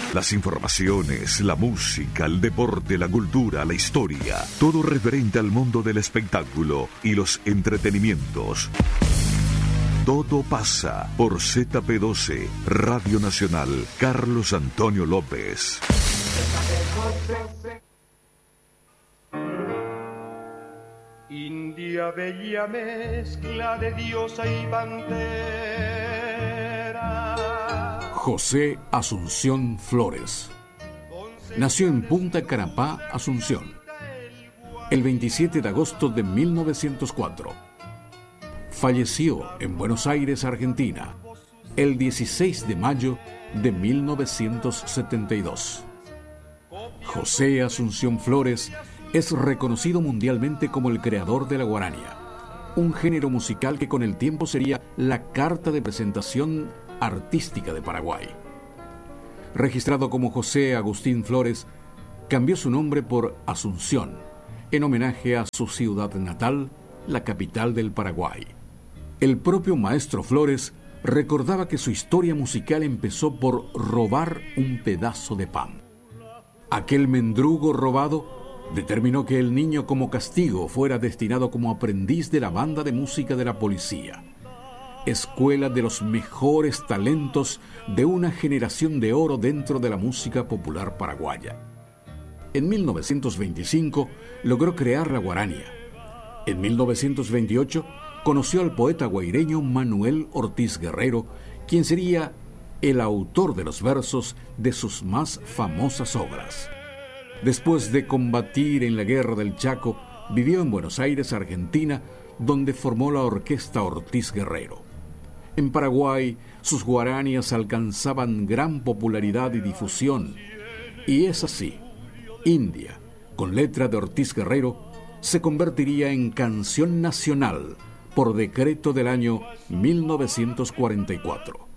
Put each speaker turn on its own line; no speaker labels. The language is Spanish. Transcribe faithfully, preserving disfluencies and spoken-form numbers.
Las informaciones, la música, el deporte, la cultura, la historia, todo referente al mundo del espectáculo y los entretenimientos. Todo pasa por Z P doce, Radio Nacional, Carlos Antonio López.
India bella mezcla de diosa y pantera.
José Asunción Flores nació en Punta Carapá, Asunción, el veintisiete de agosto de mil novecientos cuatro. Falleció en Buenos Aires, Argentina, el dieciséis de mayo de mil novecientos setenta y dos. José Asunción Flores es reconocido mundialmente como el creador de la guarania, un género musical que con el tiempo sería la carta de presentación artística de Paraguay. Registrado como José Agustín Flores, cambió su nombre por Asunción, en homenaje a su ciudad natal, la capital del Paraguay. El propio maestro Flores recordaba que su historia musical empezó por robar un pedazo de pan. Aquel mendrugo robado determinó que el niño como castigo fuera destinado como aprendiz de la banda de música de la policía, escuela de los mejores talentos de una generación de oro dentro de la música popular paraguaya. En mil novecientos veinticinco logró crear la guarania. En mil novecientos veintiocho conoció al poeta guaireño Manuel Ortiz Guerrero, quien sería el autor de los versos de sus más famosas obras. Después de combatir en la Guerra del Chaco, vivió en Buenos Aires, Argentina, donde formó la Orquesta Ortiz Guerrero. En Paraguay, sus guaranias alcanzaban gran popularidad y difusión, y es así, India, con letra de Ortiz Guerrero, se convertiría en canción nacional por decreto del año mil novecientos cuarenta y cuatro.